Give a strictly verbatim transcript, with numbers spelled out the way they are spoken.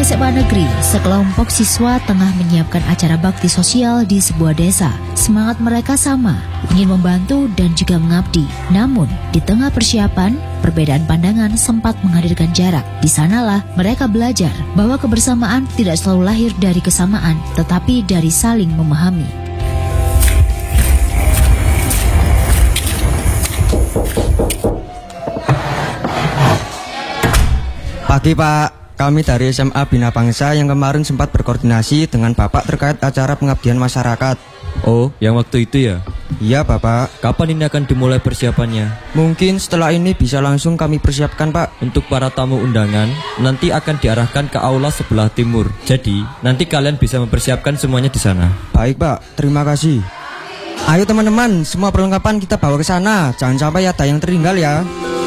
Sekolah S M A Negeri, sekelompok siswa tengah menyiapkan acara bakti sosial di sebuah desa. Semangat mereka sama, ingin membantu dan juga mengabdi. Namun, di tengah persiapan, perbedaan pandangan sempat menghadirkan jarak. Di sanalah mereka belajar bahwa kebersamaan tidak selalu lahir dari kesamaan, tetapi dari saling memahami. Pagi Pak. Kami dari S M A Bina Bangsa yang kemarin sempat berkoordinasi dengan Bapak terkait acara pengabdian masyarakat. Oh, yang waktu itu ya? Iya Bapak. Kapan ini akan dimulai persiapannya? Mungkin setelah ini bisa langsung kami persiapkan Pak. Untuk para tamu undangan, nanti akan diarahkan ke aula sebelah timur. Jadi, nanti kalian bisa mempersiapkan semuanya di sana. Baik Pak, terima kasih. Ayo teman-teman, semua perlengkapan kita bawa ke sana. Jangan sampai ada yang tertinggal ya.